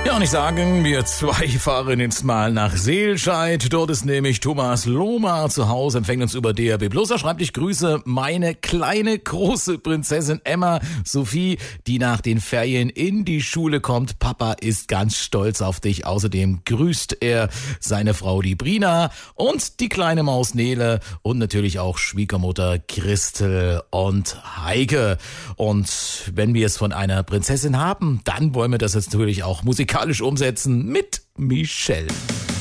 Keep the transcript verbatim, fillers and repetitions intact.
Ja, und ich sage, wir zwei fahren jetzt mal nach Seelscheid. Dort ist nämlich Thomas Lohmar zu Hause, empfängt uns über D A B plus. Er schreibt, ich grüße meine kleine, große Prinzessin Emma Sophie, die nach den Ferien in die Schule kommt. Papa ist ganz stolz auf dich. Außerdem grüßt er seine Frau, die Brina, und die kleine Maus Nele und natürlich auch Schwiegermutter Christel und Heike. Und wenn wir es von einer Prinzessin haben, dann wollen wir das jetzt natürlich auch musikalisch umsetzen mit Michelle.